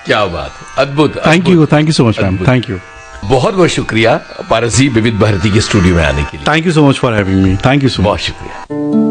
क्या बात है, अद्भुत। Thank you so much ma'am, thank you. बहुत बहुत शुक्रिया पारस जी विविध भारती के स्टूडियो में आने के लिए। Thank you so much for having me, thank you so much. बहुत शुक्रिया।